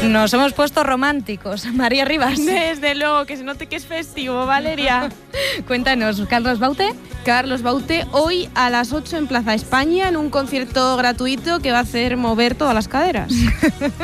Nos hemos puesto románticos. María Rivas. Desde luego, que se note que es festivo, Valeria. Cuéntanos, Carlos Baute. Carlos Baute, hoy a las 8 en Plaza España, en un concierto gratuito que va a hacer mover todas las caderas.